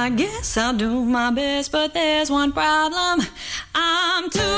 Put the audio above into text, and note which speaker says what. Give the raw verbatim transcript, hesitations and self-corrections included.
Speaker 1: I guess I'll do my best, but there's one problem. I'm too